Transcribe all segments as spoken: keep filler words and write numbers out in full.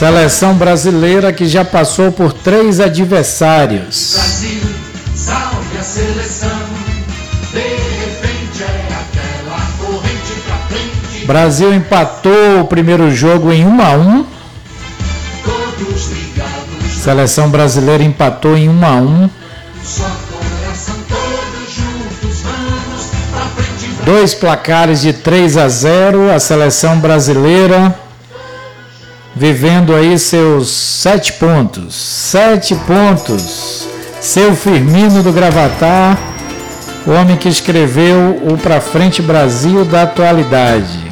Seleção brasileira que já passou por três adversários. Brasil, salve a seleção. De repente é aquela corrente pra frente. Brasil empatou o primeiro jogo em um a um. Todos ligados. Seleção brasileira empatou em um a um. Só coração, todos juntos vamos pra frente. Dois placares de três a zero. A seleção brasileira vivendo aí seus sete pontos. Sete pontos. Seu Firmino do Gravatar, o homem que escreveu o Pra Frente Brasil da atualidade.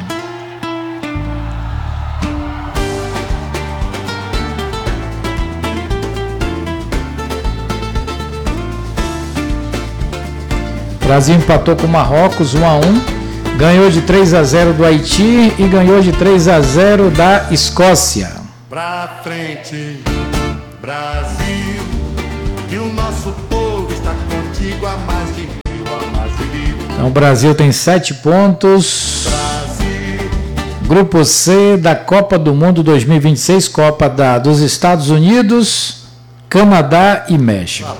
O Brasil empatou com o Marrocos um a um, ganhou de três a zero do Haiti e ganhou de três a zero da Escócia. Pra frente, Brasil, e o nosso povo está contigo há mais de mil, há mais de mil. Então o Brasil tem sete pontos. Brasil, Grupo C da Copa do Mundo dois mil e vinte e seis, Copa da, dos Estados Unidos, Canadá e México.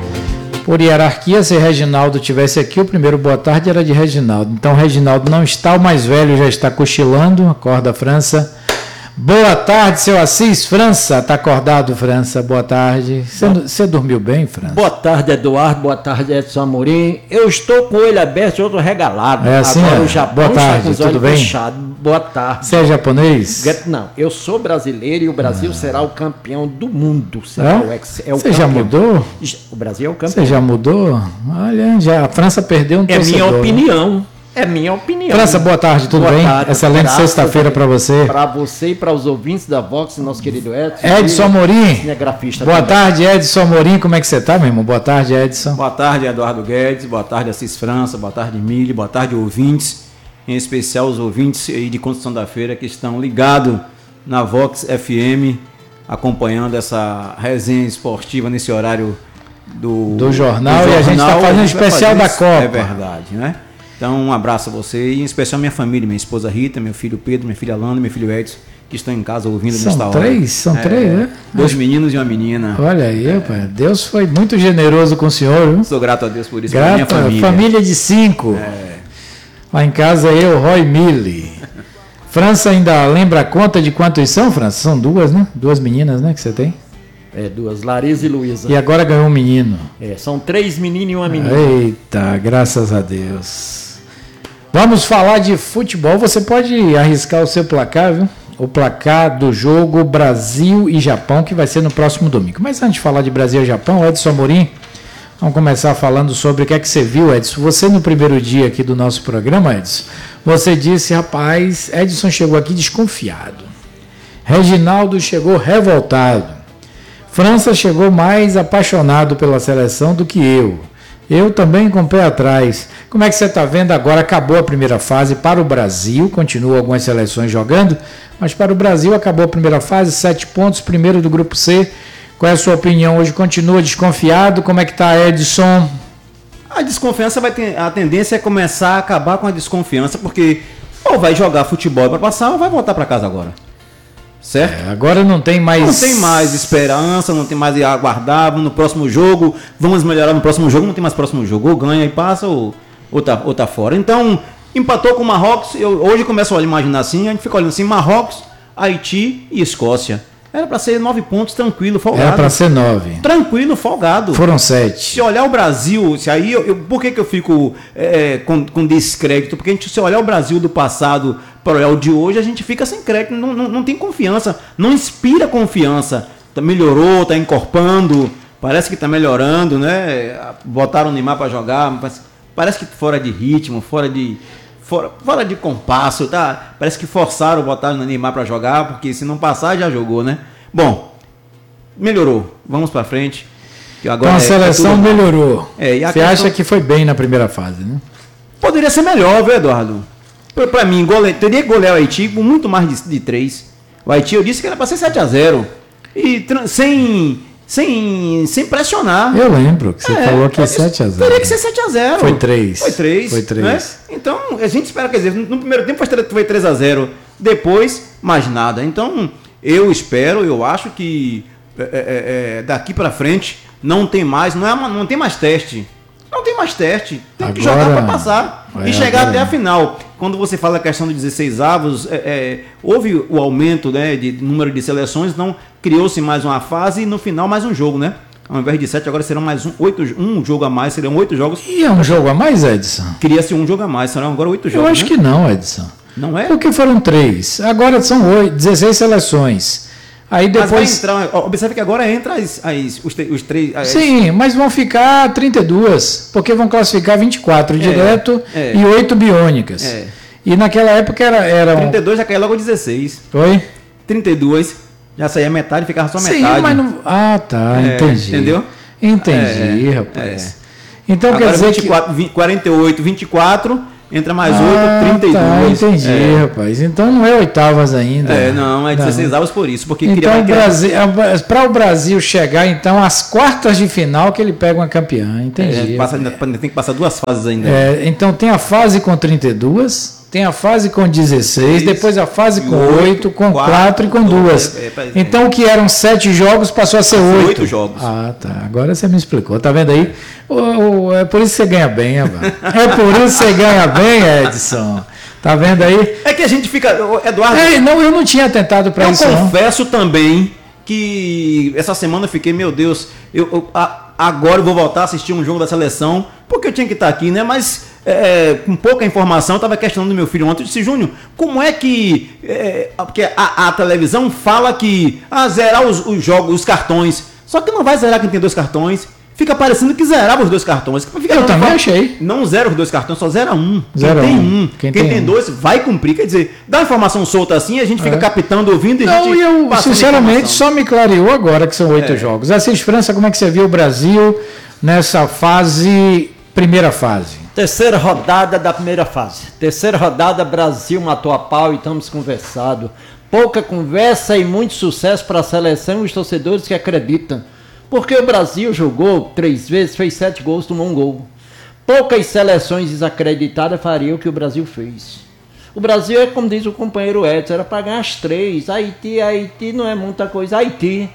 Por hierarquia, se Reginaldo tivesse aqui, o primeiro boa tarde era de Reginaldo. Então Reginaldo não está, o mais velho já está cochilando. Acorda, França. Boa tarde, seu Assis. França, está acordado, França? Boa tarde. Você, você dormiu bem, França? Boa tarde, Eduardo. Boa tarde, Edson Amorim. Eu estou com o olho aberto e outro regalado. É assim, Agora é? o Japão Boa está tarde, com os tudo olhos bem? fechados. Boa tarde. Você é japonês? Não, eu sou brasileiro e o Brasil Ah. será o campeão do mundo. Será É? o ex, é o Você já campeão. mudou? O Brasil é o campeão. Você já mudou? Olha, já, a França perdeu um É torcedor. minha opinião. É minha opinião. França, boa tarde, tudo Boa bem? tarde, Excelente graças sexta-feira a para Deus. você. Para você e para os ouvintes da Vox, nosso querido Edson. Edson e Amorim. cinegrafista Boa também. tarde, Edson Amorim. Como é que você tá, meu irmão? Boa tarde, Edson. Boa tarde, Eduardo Guedes, boa tarde, Assis França, boa tarde, Emílio, boa tarde, ouvintes, em especial os ouvintes aí de Construção da Feira que estão ligados na Vox F M, acompanhando essa resenha esportiva nesse horário do, Do jornal, e a gente tá fazendo vai especial fazer da isso, Copa. É verdade, né? Então, um abraço a você e em especial a minha família, minha esposa Rita, meu filho Pedro, minha filha Alana, meu filho Edson, que estão em casa ouvindo nesta São hora. três? São É, três, né? Dois meninos e uma menina. Olha aí, pai. Deus foi muito generoso com o senhor, viu? Sou grato a Deus por isso, pela minha Grata, família. família de cinco. Lá em casa eu, Roy Mille. França ainda lembra a conta de quantos são, França? São duas, né? Duas meninas, né, que você tem? É, duas, Larissa e Luísa. E agora ganhou um menino. É, são três meninos e uma menina. Eita, graças a Deus. Vamos falar de futebol. Você pode arriscar o seu placar, viu? O placar do jogo Brasil e Japão, que vai ser no próximo domingo. Mas antes de falar de Brasil e Japão, Edson Amorim, vamos começar falando sobre o que é que você viu, Edson. Você no primeiro dia aqui do nosso programa, Edson, você disse, rapaz, Edson chegou aqui desconfiado. Reginaldo chegou revoltado. França chegou mais apaixonado pela seleção do que eu. Eu também com o pé atrás. Como é que você está vendo agora? Acabou a primeira fase para o Brasil, continua algumas seleções jogando, mas para o Brasil acabou a primeira fase, sete pontos, primeiro do grupo C. Qual é a sua opinião hoje? Continua desconfiado? Como é que está, Edson? A desconfiança vai ter, a tendência é começar a acabar com a desconfiança, porque ou vai jogar futebol para passar ou vai voltar para casa agora. Certo? É, agora não tem mais... Não tem mais esperança, não tem mais aguardar, vamos no próximo jogo, vamos melhorar no próximo jogo, não tem mais próximo jogo, ou ganha e passa ou, ou, tá, ou tá fora. Então, empatou com o Marrocos, eu, hoje começo a imaginar assim, a gente fica olhando assim, Marrocos, Haiti e Escócia. Era para ser nove pontos, tranquilo, folgado. Era para ser nove. Tranquilo, folgado. Foram sete. Se olhar o Brasil, se aí eu, eu, por que, que eu fico é, com, com descrédito? Porque a gente, se olhar o Brasil do passado para olhar o de hoje, a gente fica sem crédito, não, não, não tem confiança, não inspira confiança. Tá, melhorou, está encorpando, parece que está melhorando, né? Botaram o Neymar para jogar, parece, parece que fora de ritmo, fora de, fora, fora de compasso, tá? Parece que forçaram botar o Neymar para jogar, porque se não passar já jogou, né? Bom, melhorou, vamos para frente. Agora Então a é, seleção é tudo... melhorou. É, e a Você questão... acha que foi bem na primeira fase, né? Poderia ser melhor, viu, Eduardo? Para mim, gole... teria que golear o Haiti com muito mais de, de três. O Haiti, eu disse que era para ser sete a zero. E tra... sem, sem, sem pressionar. Eu lembro que você É, falou que é eu disse, sete a zero. Teria que ser sete a zero. Foi três. Foi três. Foi três. Né? Então, a gente espera, quer dizer, no primeiro tempo foi três a zero. Depois, mais nada. Então, Eu espero, eu acho que é, é, é, daqui para frente não tem mais, não, é uma, não tem mais teste. Não tem mais teste. Tem que Agora- jogar para passar É, e chegar agora- até a final. Quando você fala a questão de dezesseis avos, é, é, houve o aumento, né, de número de seleções, então criou-se mais uma fase e no final mais um jogo, né? Ao invés de sete, agora serão mais um, oito, um jogo a mais, serão oito jogos. E é um jogo a mais, Edson? Cria-se um jogo a mais, serão agora oito jogos. Eu acho né? que não, Edson. Não é? Porque foram três. Agora são oito, dezesseis seleções. Aí Mas vai depois. entrar, ó, observe que agora entra as, as- os, te- os três. as- Sim, mas vão ficar trinta e dois, porque vão classificar vinte e quatro direto é. e oito biônicas. É. E naquela época era, eram. trinta e dois já caiu logo dezesseis. Oi? trinta e dois já saía metade, ficava só Sim, metade. mas não. Ah, tá, É, entendi. entendeu? Entendi, É, rapaz. Então Agora quer dizer vinte e quatro, vinte, quarenta e oito, vinte e quatro, entra mais que. oito, trinta e dois. Tá, entendi, É. rapaz. Então não é oitavas ainda. É, não, é dezesseis avos por isso, porque Então, queria o Brasil, para o Brasil chegar então às quartas de final que ele pega uma campeã, entendi. É, passa, ainda, ainda tem que passar duas fases ainda. É, então tem a fase com trinta e dois, tem a fase com dezesseis, Isso. depois a fase com E oito, oito, com quatro, quatro e com duas. é, é, é. Então o que eram sete jogos passou a ser Passou oito. oito jogos. Ah, tá. Agora você me explicou. Tá vendo aí? O- o- é por isso que você ganha bem, rapaz. É por isso que você ganha bem, Edson. Tá vendo aí? É que a gente fica. ô, Eduardo, É, não, eu não tinha atentado para eu isso, não. confesso também que essa semana eu fiquei, meu Deus, eu, eu- a- agora eu vou voltar a assistir um jogo da seleção, porque eu tinha que estar aqui, né? Mas é, com pouca informação, eu estava questionando meu filho ontem. Eu disse, Júnior, como é que. É, porque a, a televisão fala que ah, zerar os, os jogos, os cartões. Só que não vai zerar quem tem dois cartões. Fica parecendo que zerava os dois cartões. Fica Eu não, também fala- achei. Não zera os dois cartões, só zera um. Zera quem tem um. um. Quem Quem, tem tem um. dois vai cumprir. Quer dizer, dá informação solta assim, a gente fica É. captando, ouvindo e a Não, gente e eu, passando sinceramente, informação. só me clareou agora que são oito É. jogos. Assis França, como é que você viu o Brasil nessa fase, primeira fase? Terceira rodada da primeira fase. Terceira rodada, Brasil matou a pau e estamos conversando. Pouca conversa e muito sucesso para a seleção e os torcedores que acreditam. Porque o Brasil jogou três vezes, fez sete gols, tomou um gol. Poucas seleções desacreditadas fariam o que o Brasil fez. O Brasil é como diz o companheiro Edson, era para ganhar as três. Haiti, Haiti não é muita coisa, Haiti.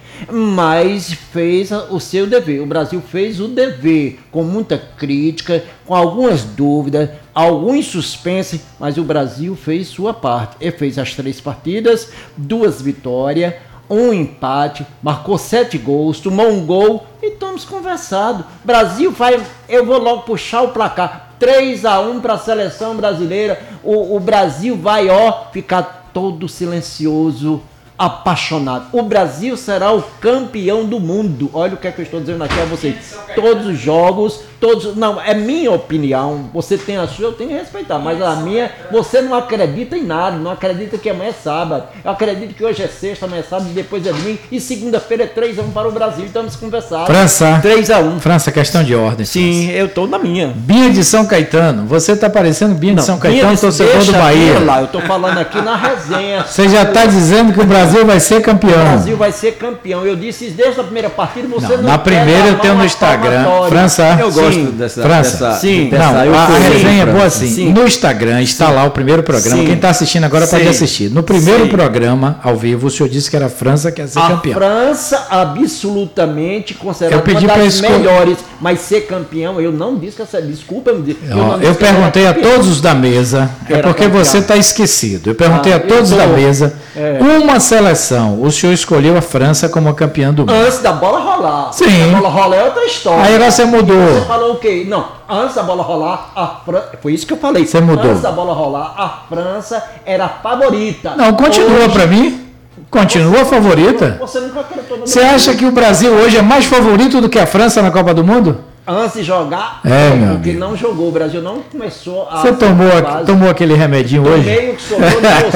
Mas fez o seu dever. O Brasil fez o dever, com muita crítica, com algumas dúvidas, alguns suspense, mas o Brasil fez sua parte. Ele fez as três partidas, duas vitórias, um empate, marcou sete gols, tomou um gol e estamos conversados. Brasil vai, eu vou logo puxar o placar, três a um para a seleção brasileira. O, o Brasil vai, ó, ficar todo silencioso, apaixonado. O Brasil será o campeão do mundo. Olha o que é que eu estou dizendo aqui a vocês. Todos os jogos, todos... Não, é minha opinião. Você tem a sua, eu tenho que respeitar. Mas a minha, você não acredita em nada. Não acredita que amanhã é sábado. Eu acredito que hoje é sexta, amanhã é sábado, depois é domingo. E segunda-feira é três a um para o Brasil. Estamos conversando. França. três a um. França, questão de ordem. Sim, eu estou na minha. Binha de São Caetano. Você tá parecendo Binha de São Caetano, Binha, torcedor deixa do Bahia. Binha lá, eu estou falando aqui na resenha. Você já está dizendo que o Brasil vai ser O campeão. Brasil vai ser campeão. Eu disse isso desde a primeira partida. Você Não, não na quer primeira dar eu tenho mão no à Instagram. palmatória. França. Eu gosto Sim, dessa, França. dessa, Sim. dessa Não, a euforia, resenha é França. boa assim. Sim. No Instagram está lá o primeiro programa. Sim. Quem está assistindo agora pode Sim. assistir. No primeiro Sim. programa, ao vivo, o senhor disse que era a França que ia ser A campeão. França, absolutamente Eu considerada pedi uma pra das escol- melhores, mas ser campeão, eu não disse que essa. Desculpa, eu, Ó, não eu disse que ela perguntei era a campeã. todos os da mesa, é Era porque campeão. você está esquecido. Eu perguntei Ah, a todos eu tô- da mesa, é. uma seleção. O senhor escolheu a França como a campeã do mundo. Antes da bola rolar. Sim. A bola rolar é outra história. Aí você mudou. Você falou o quê? Não, antes da bola rolar, a França. Foi isso que eu falei. Você mudou. Antes da bola rolar, a França era a favorita. Não, continua Hoje- para mim. Continua a favorita. Você nunca acreditou no Você meu acha time. que o Brasil hoje é mais favorito do que a França na Copa do Mundo? Antes de jogar, É, meu porque amigo. não jogou. O Brasil não começou a. Você tomou, fase. tomou aquele remedinho hoje? Meio que sobrou de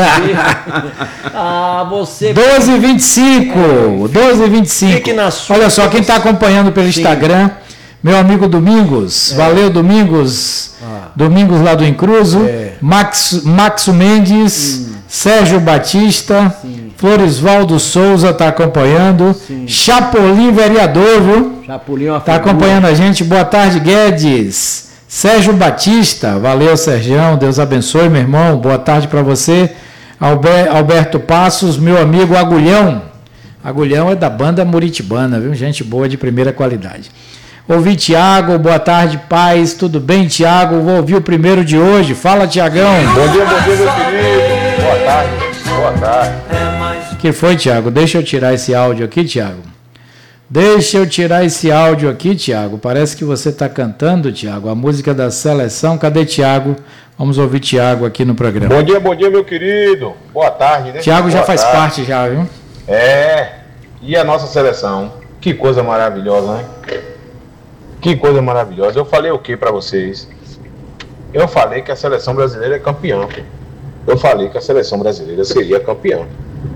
você. Ah, você. doze e vinte e cinco. doze e vinte e cinco. Fique na sua. Olha só, quem está acompanhando pelo Instagram, meu amigo Domingos. É. Valeu, Domingos. Ah. Domingos lá do Incruso. É. Max, Maxo Mendes. Hum. Sérgio Batista. Florisvaldo Souza está acompanhando. Chapolin Vereador, viu? Chapolin, uma Está figura. acompanhando a gente. Boa tarde, Guedes. Sérgio Batista. Valeu, Sergião. Deus abençoe, meu irmão. Boa tarde para você. Alber, Alberto Passos, meu amigo Agulhão. Agulhão é da banda Muritibana, viu? Gente boa de primeira qualidade. Ouvi Tiago, boa tarde, paz. Tudo bem, Tiago? Vou ouvir o primeiro de hoje. Fala, Tiagão. Bom dia, bom dia, meu querido. Boa tarde, boa tarde. Que foi, Tiago? Deixa eu tirar esse áudio aqui, Tiago. Deixa eu tirar esse áudio aqui, Tiago. Parece que você está cantando, Tiago, a música da seleção. Cadê Tiago? Vamos ouvir Tiago aqui no programa. Bom dia, bom dia, meu querido. Boa tarde, né? Tiago já Boa faz tarde. parte, já, viu? É. E a nossa seleção? Que coisa maravilhosa, né? Que coisa maravilhosa. Eu falei o que para vocês? Eu falei que a seleção brasileira é campeã. Eu falei que a seleção brasileira seria campeã.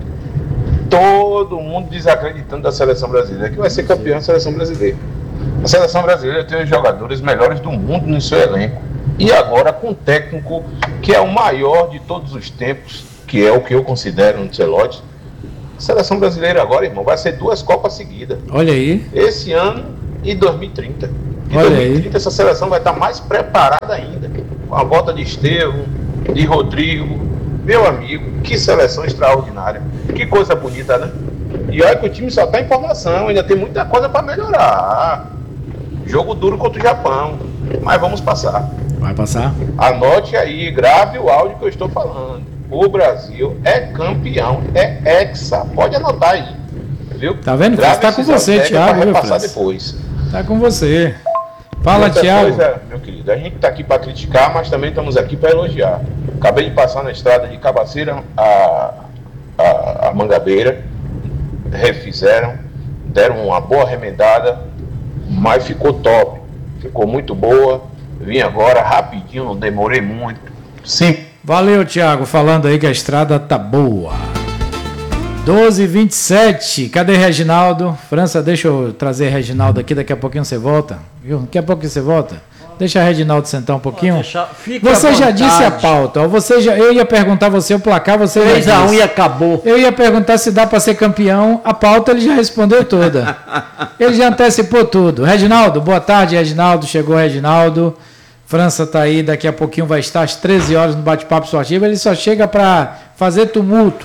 Todo mundo desacreditando da seleção brasileira, que vai ser campeã a seleção brasileira. A seleção brasileira tem os jogadores melhores do mundo no seu elenco. E agora com um técnico que é o maior de todos os tempos, que é o que eu considero um Ancelotti. A seleção brasileira agora, irmão, vai ser duas Copas seguidas. Olha aí. Esse ano e dois mil e trinta. Em Olha dois mil e trinta aí. essa seleção vai estar mais preparada ainda. Com a volta de Estevão, de Rodrigo. Meu amigo, que seleção extraordinária. Que coisa bonita, né? E olha que o time só está em formação, ainda tem muita coisa para melhorar. Jogo duro contra o Japão, mas vamos passar. Vai passar? Anote aí, grave o áudio que eu estou falando. O Brasil é campeão, é hexa. Pode anotar aí, viu? Tá vendo? Grave Tá com esses você, áudios Thiago, pra viu, repassar França? depois. Tá com você. Fala, Outra Tiago. coisa, meu querido, a gente está aqui para criticar, mas também estamos aqui para elogiar. Acabei de passar na estrada de Cabaceira a, a, a Mangabeira, refizeram, deram uma boa remendada, mas ficou top, ficou muito boa. Vim agora rapidinho, não demorei muito. Sim. Valeu, Tiago, falando aí que a estrada tá boa. doze e vinte e sete, cadê Reginaldo? França, deixa eu trazer Reginaldo aqui, daqui a pouquinho você volta. Viu? Daqui a pouquinho você volta. Deixa a Reginaldo sentar um pouquinho. deixar- fique à Você já vontade. disse a pauta. ó, Você já, eu ia perguntar você o placar, você já três a um disse. e acabou. Eu ia perguntar se dá para ser campeão. A pauta ele já respondeu toda. Ele já antecipou tudo. Reginaldo, boa tarde, Reginaldo. Chegou o Reginaldo. França está aí, daqui a pouquinho vai estar às treze horas no bate-papo esportivo. Ele só chega para fazer tumulto.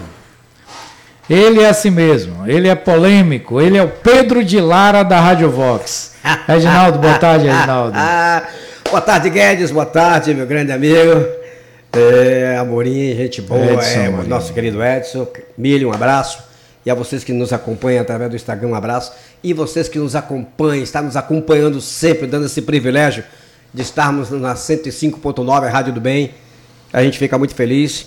Ele é assim mesmo. Ele é polêmico. Ele é o Pedro de Lara da Rádio Vox. Reginaldo, boa tarde, Reginaldo. Ah, boa tarde, Guedes. Boa tarde, meu grande amigo. É, Amorim, gente boa. Edson, é, Amorim. nosso querido Edson. Milho, um abraço. E a vocês que nos acompanham através do Instagram, um abraço. E vocês que nos acompanham, está nos acompanhando sempre, dando esse privilégio de estarmos na cento e cinco ponto nove, a Rádio do Bem. A gente fica muito feliz.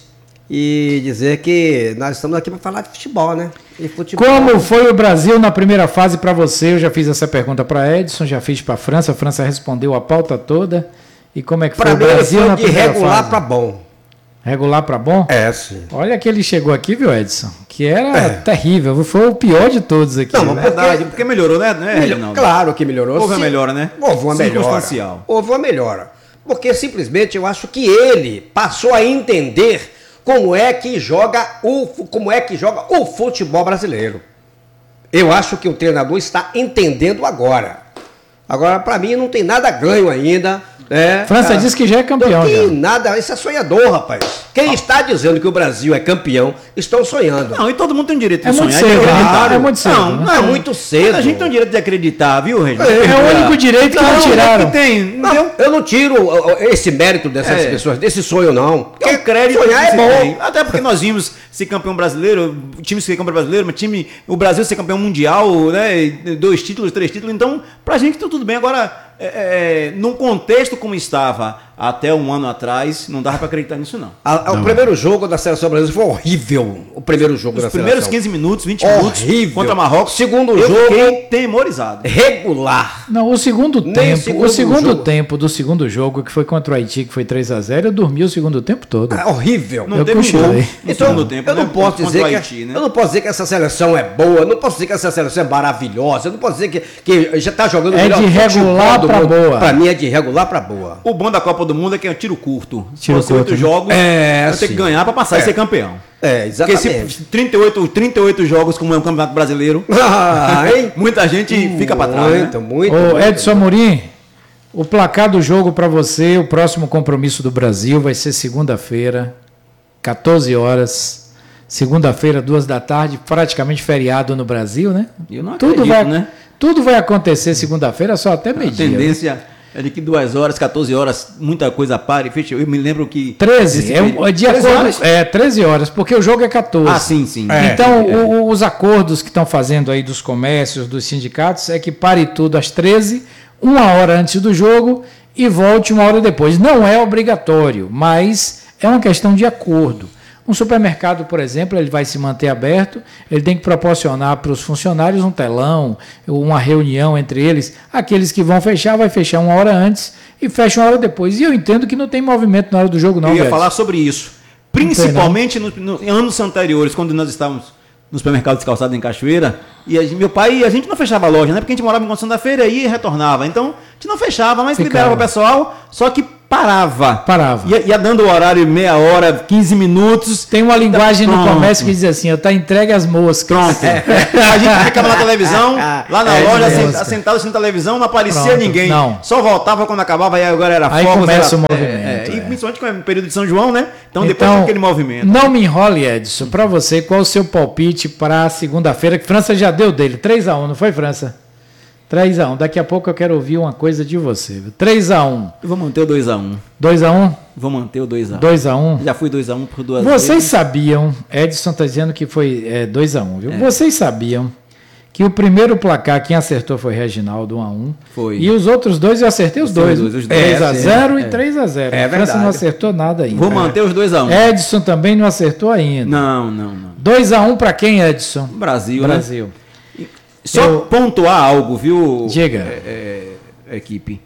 E dizer que nós estamos aqui para falar de futebol, né? E futebol. Como foi o Brasil na primeira fase para você? Eu já fiz essa pergunta para Edson, já fiz para a França. A França respondeu a pauta toda. E como é que foi Para o mim, ele Brasil foi na de primeira regular fase? para bom. Regular para bom? É, sim. Olha que ele chegou aqui, viu, Edson? Que era É. terrível. Foi o pior de todos aqui. Não, né? mas Verdade, porque melhorou, né, né Reginaldo? Claro que melhorou. Houve uma Sim. melhora, né? Houve uma melhora. Circunstancial. Houve uma melhora. Porque simplesmente eu acho que ele passou a entender como é que joga o, como é que joga o futebol brasileiro. Eu acho que o treinador está entendendo agora. Agora, para mim, não tem nada ganho ainda. Né? França Ah, disse que já é campeão, Não tem já. nada, isso é sonhador, rapaz. Quem está dizendo que o Brasil é campeão, estão sonhando. Não, e todo mundo tem o direito de É muito sonhar cedo, e de né? acreditar. É muito cedo, Não, né? não, É muito cedo. A gente tem o direito de acreditar, viu, Reginaldo? É o único direito que não tiraram. que tem, Não, entendeu? eu não tiro ó, ó, esse mérito dessas É. pessoas, desse sonho, não. Que é o crédito sonhar que é se bom. tem. Até porque nós vimos ser campeão brasileiro, o time ser campeão brasileiro, mas time, o Brasil ser campeão mundial, né? Dois títulos, três títulos. Então, pra gente tá tudo bem. Agora, é, é, num contexto como estava até um ano atrás, não dava pra acreditar nisso, não. A- a- o primeiro jogo da seleção brasileira foi horrível. O primeiro jogo Os da primeiros seleção. quinze minutos, vinte minutos Horrível. contra Marrocos. Segundo eu jogo- fiquei temorizado. Regular. Não, o segundo Nem tempo, o segundo o segundo jogo. tempo do segundo jogo, que foi contra o Haiti, que foi três a zero, eu dormi o segundo tempo todo. É horrível. Não Eu teve um cochilei. gol no Então, segundo tempo, eu não né? posso Contra dizer o que Haiti, né? eu não posso dizer que essa seleção é boa, eu não posso dizer que essa seleção é maravilhosa, eu não posso dizer que, que já está jogando o É melhor de futebol regular do pra mundo. boa. Pra mim é de regular pra boa. O bom da Copa do Mundo é que é um tiro curto. Tiro Se fosse curto, oito né? jogos, É, vai ter que sim. ganhar pra passar É. e ser campeão. É, Porque exatamente. se trinta e oito, trinta e oito jogos, como é um campeonato brasileiro, Ah, hein? muita gente fica pra trás, né? Muito, muito. Ô, muito. Edson Amorim, o placar do jogo para você, o próximo compromisso do Brasil vai ser segunda-feira, quatorze horas, segunda-feira, duas da tarde, praticamente feriado no Brasil, né? Eu não tudo acredito, vai, né? Tudo vai acontecer segunda-feira, só até A meio-dia. tendência é de que duas horas, quatorze horas, muita coisa para e fecha. Eu me lembro que... treze, esse é, um- é de treze acordo, horas? é treze horas, porque o jogo é quatorze. Ah, sim, sim. É. Então, É. o- os acordos que estão fazendo aí dos comércios, dos sindicatos, é que pare tudo às treze, uma hora antes do jogo e volte uma hora depois. Não é obrigatório, mas é uma questão de acordo. Um supermercado, por exemplo, ele vai se manter aberto, ele tem que proporcionar para os funcionários um telão, uma reunião entre eles. Aqueles que vão fechar, vai fechar uma hora antes e fecha uma hora depois. E eu entendo que não tem movimento na hora do jogo, não. Eu ia Guedes. falar sobre isso. Principalmente no, no- em anos anteriores, quando nós estávamos no supermercado descalçado em Cachoeira, e a gente- meu pai, a gente não fechava a loja, né? Porque a gente morava em Condição da Feira e retornava. Então, a gente não fechava, mas Ficava. liberava o pessoal, só que parava. Parava. Ia, ia dando o horário meia hora, quinze minutos. Tem uma linguagem no Pronto. comércio que diz assim, ó, tá entregue às moscas. Pronto. A gente ficava na televisão, lá na É, loja, de senta- mosca. sentado assim na televisão, não aparecia Pronto. ninguém. Não. Só voltava quando acabava, e agora era Aí fogos, começa era- o movimento, é, é. E é. principalmente com o período de São João, né? Então, depois daquele movimento. Não me enrole, Edson. Para você, qual o seu palpite para segunda-feira? Que França já deu dele. três a um, não foi, França? três a um. Daqui a pouco eu quero ouvir uma coisa de você. viu? três a um. Eu vou manter o dois a um. dois a um? Vou manter o dois a um. dois a um. Já fui dois a um por duas Vocês vezes. sabiam, Edson está dizendo que foi é, dois a um, viu? Vocês sabiam que o primeiro placar, quem acertou foi Reginaldo, um a um. Foi. E os outros dois eu acertei os dois. dois, os dois. três a zero É, e três a zero. É a França não verdade. acertou nada ainda. Vou manter os dois a um. Edson também não acertou ainda. Não, não, não. dois a um para quem, Edson? Brasil, né? Brasil. Só Eu- pontuar algo, viu? Diga. É, é, equipe.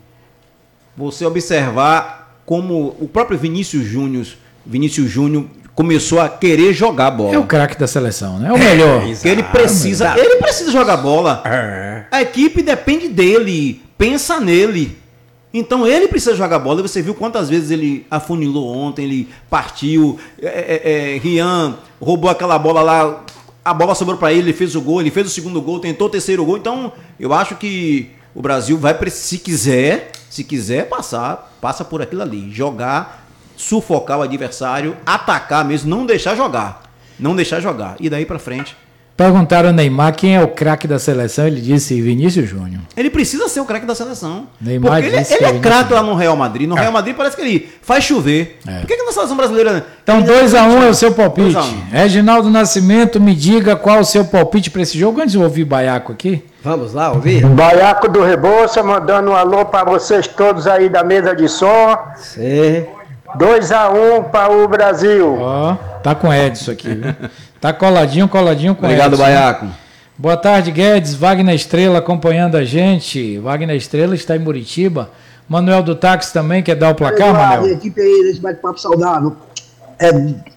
Você observar como o próprio Vinícius Júnior, Vinícius Júnior começou a querer jogar bola. É o craque da seleção, né? É o melhor. Que ele precisa, ele precisa jogar bola. É. A equipe depende dele, pensa nele. Então ele precisa jogar bola. E você viu quantas vezes ele afunilou ontem, ele partiu. É, é, é, Rian roubou aquela bola lá, a bola sobrou para ele, ele fez o gol, ele fez o segundo gol, tentou o terceiro gol. Então eu acho que o Brasil vai, pre- se quiser, se quiser passar, passa por aquilo ali, jogar, sufocar o adversário, atacar mesmo, não deixar jogar, não deixar jogar. E daí para frente. Perguntaram ao Neymar quem é o craque da seleção. Ele disse Vinícius Júnior. Ele precisa ser o craque da seleção. Neymar Porque ele, disse ele que é é Vinícius craque lá no Real Madrid. No Real Madrid parece que ele faz chover. É. Por que, que na seleção brasileira... Então, dois a um é o seu palpite. dois a um. Reginaldo Nascimento, me diga qual o seu palpite para esse jogo. Antes de eu ouvir Baiaco aqui. Vamos lá, ouvir? Baiaco do Rebouça, mandando um alô para vocês todos aí da mesa de som. Sim. dois a um para o Brasil. Ó, tá com Edson aqui, viu? Tá coladinho, coladinho com Obrigado, Edson. Baiaco. Boa tarde, Guedes. Wagner Estrela acompanhando a gente. Wagner Estrela está em Muritiba. Manuel do Táxi também quer dar o placar, A Manuel? equipe aí desse bate-papo saudável. É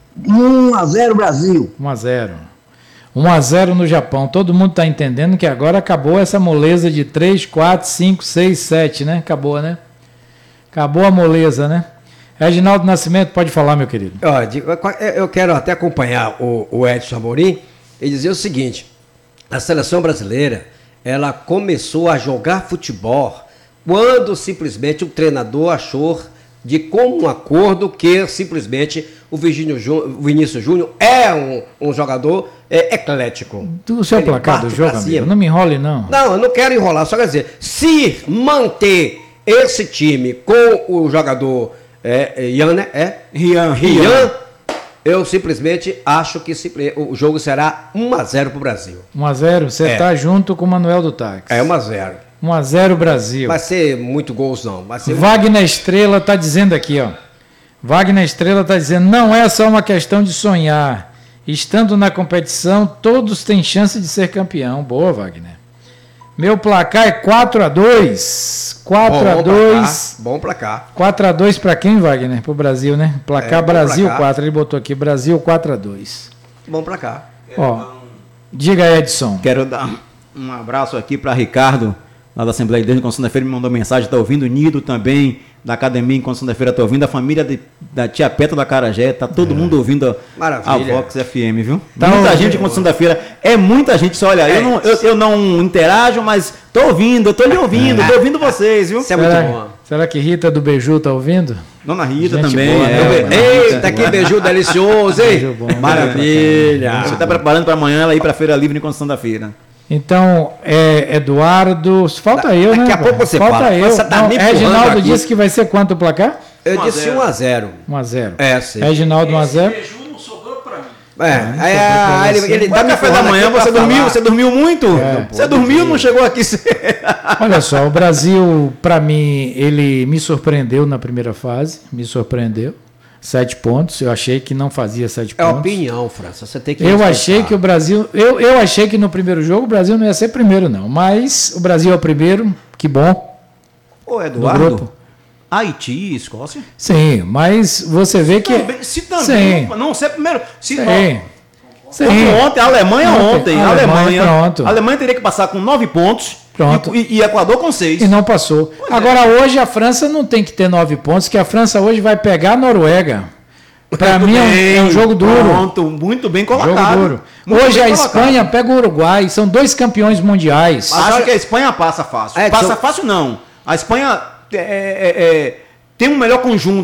um a zero Brasil. um a zero. um a zero no Japão. Todo mundo está entendendo que agora acabou essa moleza de três, quatro, cinco, seis, sete, né? Acabou, né? Acabou a moleza, né? Reginaldo Nascimento, pode falar, meu querido. Ó, de- eu quero até acompanhar o, o Edson Amorim e dizer o seguinte: a seleção brasileira ela começou a jogar futebol quando simplesmente o treinador achou de comum acordo que simplesmente o Virgínio Jú- o Vinícius Júnior é um, um jogador é, eclético. Do seu Ele placar do parte jogo, pra amigo. cima. Não me enrole, não. Não, eu não quero enrolar, só quer dizer, se manter esse time com o jogador é, é, Ian, né? É? Rian, Rian, eu simplesmente acho que simple- o jogo será um a zero pro Brasil. um a zero, você É. tá junto com o Manuel do Táxi. É um a zero. um a zero Brasil. Vai ser muito gols, não. Vai ser Wagner Estrela está dizendo aqui, ó. Wagner Estrela está dizendo, não é só uma questão de sonhar. Estando na competição, todos têm chance de ser campeão. Boa, Wagner. Meu placar é quatro a dois. quatro a dois. Bom placar. quatro a dois para quem, Wagner? Pro Brasil, né? Placar É, bom Brasil placar. quatro. Ele botou aqui, Brasil quatro a dois. Bom placar. Ó, diga, Edson. Quero dar um abraço aqui para Ricardo, lá da Assembleia de Deus, em Constituição da Feira, me mandou mensagem, está ouvindo. Nido também, da Academia em Constituição da Feira, está ouvindo. A família de- da Tia Peta da Carajé, tá todo mundo ouvindo a, Maravilha. a Vox F M, viu? Tá muita ouvindo. gente de Constituição da Feira, é muita gente. Só, olha, É. eu, não, eu, eu não interajo, mas tô ouvindo, eu tô lhe ouvindo, tô ouvindo vocês, viu? Isso é muito será, bom. Será que Rita do Beiju tá ouvindo? Dona Rita Gente também. boa, é. né? Eita, que beiju delicioso, Beijo hein? bom. Maravilha. Você está preparando para amanhã ela ir para a Feira Livre em Construção da Feira. Então, é, Eduardo. Falta eu, né? Daqui a pouco você Falta fala. eu. Você tá Não, me empurrando Reginaldo aqui. disse que vai ser quanto o placar? Eu um a disse zero. um a zero. um a zero. É, sim. Reginaldo um a zero. É, aí, ah, ele, ele Mas tá me café da empurrando manhã, aqui pra você dormiu? falar. Você dormiu muito? É. Você dormiu, não chegou aqui cedo. Olha só, o Brasil, para mim, ele me surpreendeu na primeira fase. Me surpreendeu. Sete pontos. Eu achei que não fazia sete É pontos. opinião, França. Você tem que Eu respeitar. achei que o Brasil. Eu, eu achei que no primeiro jogo o Brasil não ia ser primeiro, não. Mas o Brasil é o primeiro, que bom. Ô, Do Eduardo, grupo. Haiti e Escócia? Sim, mas você vê que. Também- se também. Sim. Não, se é primeiro. Se, Sim. Sim. Como ontem, a Alemanha Ontem, ontem. a A Alemanha, Alemanha, pronto. a Alemanha teria que passar com nove pontos. Pronto. E, e, e Equador com seis. E não passou. é. Agora, hoje, a França não tem que ter nove pontos, que a França hoje vai pegar a Noruega. Para Muito mim é um, bem, é um jogo duro. Pronto, muito bem colocado. Jogo duro. Muito Hoje a bem colocado. Espanha pega o Uruguai, são dois campeões mundiais. Acho que a Espanha passa fácil. É, passa deixa eu- fácil não. A Espanha é, é, é, tem um melhor conjunto.